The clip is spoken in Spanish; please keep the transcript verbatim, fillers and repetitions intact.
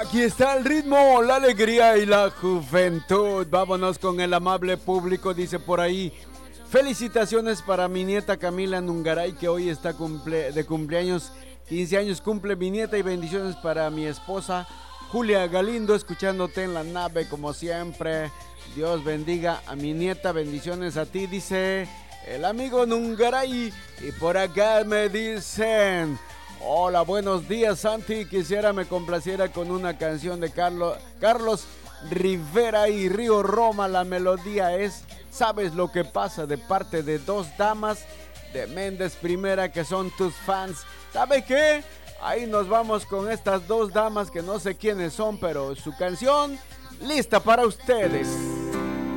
Aquí está el ritmo, la alegría y la juventud. Vámonos con el amable público, dice por ahí. Felicitaciones para mi nieta Camila Nungaray, que hoy está cumple, de cumpleaños. quince años cumple mi nieta, y bendiciones para mi esposa Julia Galindo, escuchándote en la nave como siempre. Dios bendiga a mi nieta, bendiciones a ti, dice el amigo Nungaray. Y por acá me dicen: hola, buenos días, Santi. Quisiera me complaciera con una canción de Carlos, Carlos Rivera y Río Roma. La melodía es ¿Sabes lo que pasa?, de parte de dos damas de Méndez Primera, que son tus fans. ¿Sabe qué? Ahí nos vamos con estas dos damas que no sé quiénes son, pero su canción lista para ustedes.